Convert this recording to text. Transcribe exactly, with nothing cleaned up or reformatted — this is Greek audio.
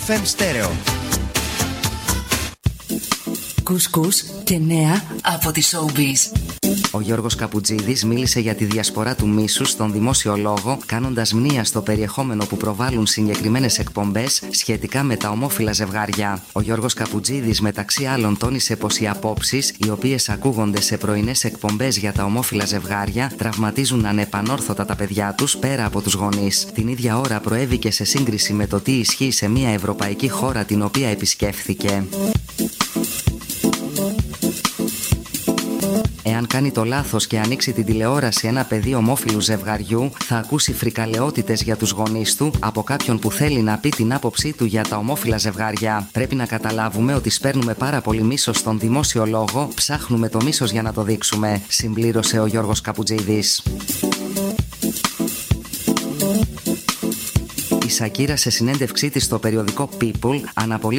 εφ εμ Stereo. Κουσκούς και νέα από τη Showbiz. Ο Γιώργος Καπουτζίδης μίλησε για τη διασπορά του μίσους στον δημόσιο λόγο, κάνοντας μνήα στο περιεχόμενο που προβάλλουν συγκεκριμένες εκπομπές σχετικά με τα ομόφυλα ζευγάρια. Ο Γιώργος Καπουτζίδης, μεταξύ άλλων, τόνισε πως οι απόψεις, οι οποίες ακούγονται σε πρωινές εκπομπές για τα ομόφυλα ζευγάρια, τραυματίζουν ανεπανόρθωτα τα παιδιά τους πέρα από τους γονείς. Την ίδια ώρα προέβηκε σε σύγκριση με το τι ισχύει σε μια ευρωπαϊκή χώρα την οποία επισκέφθηκε. Εάν κάνει το λάθος και ανοίξει την τηλεόραση ένα παιδί ομόφυλου ζευγαριού, θα ακούσει φρικαλαιότητες για τους γονείς του από κάποιον που θέλει να πει την άποψή του για τα ομόφυλα ζευγάρια. Πρέπει να καταλάβουμε ότι σπέρνουμε πάρα πολύ μίσος στον δημόσιο λόγο, ψάχνουμε το μίσος για να το δείξουμε, συμπλήρωσε ο Γιώργος Καπουτζίδης. Η Σακύρα, σε συνέντευξή της στο περιοδικό People, αναπολύει